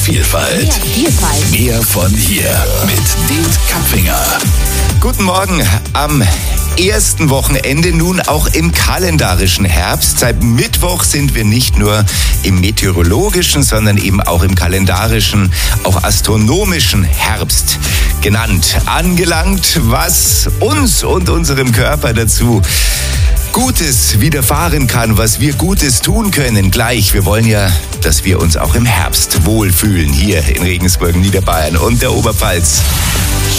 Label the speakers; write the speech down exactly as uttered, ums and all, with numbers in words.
Speaker 1: Vielfalt.
Speaker 2: Mehr Vielfalt.
Speaker 1: Mehr von hier mit Det Kapfinger.
Speaker 3: Guten Morgen am ersten Wochenende, nun auch im kalendarischen Herbst. Seit Mittwoch sind wir nicht nur im meteorologischen, sondern eben auch im kalendarischen, auch astronomischen Herbst genannt. Angelangt, was uns und unserem Körper dazu Gutes widerfahren kann, was wir Gutes tun können gleich. Wir wollen ja, dass wir uns auch im Herbst wohlfühlen, hier in Regensburg, Niederbayern und der Oberpfalz.